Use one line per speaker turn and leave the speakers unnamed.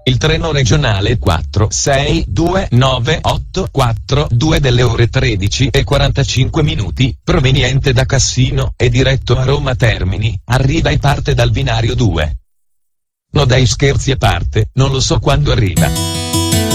Il treno regionale 4629842 delle ore 13:45, proveniente da Cassino e diretto a Roma Termini, arriva e parte dal binario 2. No dai, scherzi a parte, non lo so quando arriva.